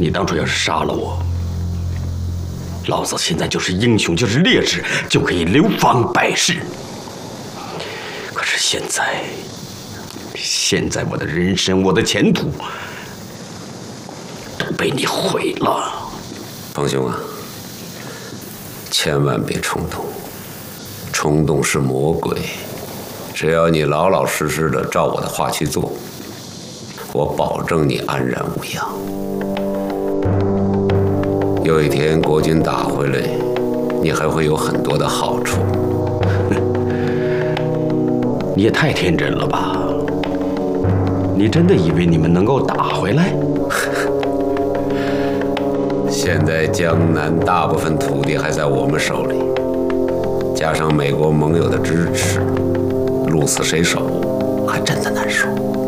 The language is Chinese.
你当初要是杀了我，老子现在就是英雄，就是烈士，就可以流芳百世。可是现在我的人生，我的前途都被你毁了。 方兄啊，千万别冲动，冲动是魔鬼。只要你老老实实的照我的话去做，我保证你安然无恙。有一天国军打回来，你还会有很多的好处。 你也太天真了吧！你真的以为你们能够打回来？ 现在江南大部分土地还在我们手里，加上美国盟友的支持，鹿死谁手还真的难说。